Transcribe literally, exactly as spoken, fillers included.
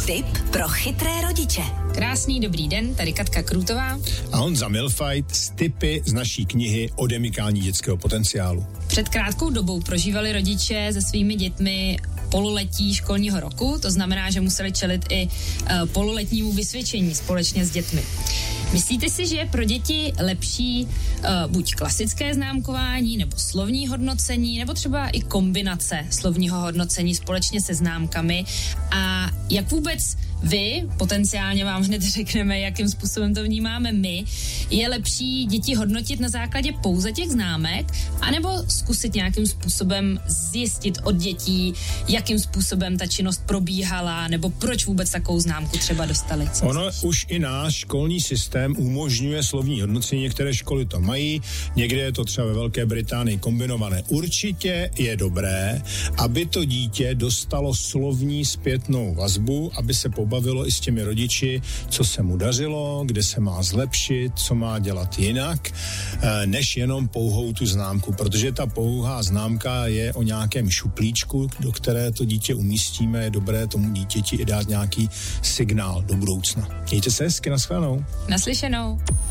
Tip pro chytré rodiče. Krásný dobrý den, tady Katka Krůtová. A Honza Milfajt s tipy z naší knihy Odemykání dětského potenciálu. Před krátkou dobou prožívali rodiče se svými dětmi pololetí školního roku, to znamená, že museli čelit i uh, pololetnímu vysvědčení společně s dětmi. Myslíte si, že je pro děti lepší uh, buď klasické známkování, nebo slovní hodnocení, nebo třeba i kombinace slovního hodnocení společně se známkami? A jak vůbec vy, potenciálně vám hned řekneme, jakým způsobem to vnímáme my, je lepší děti hodnotit na základě pouze těch známek, anebo zkusit nějakým způsobem zjistit od dětí, jakým způsobem ta činnost probíhala, nebo proč vůbec takovou známku třeba dostali? Co ono už i náš školní systém umožňuje slovní hodnocení, některé školy to mají, někde je to třeba ve Velké Británii kombinované. Určitě je dobré, aby to dítě dostalo slovní zpětnou vazbu, aby se pobavilo i s těmi rodiči, co se mu dařilo, kde se má zlepšit, co má dělat jinak, než jenom pouhou tu známku, protože ta pouhá známka je o nějakém šuplíčku, do které to dítě umístíme, je dobré tomu dítěti i dát nějaký signál do budoucna. Mějte se hezky, nashledanou. Naslyšenou.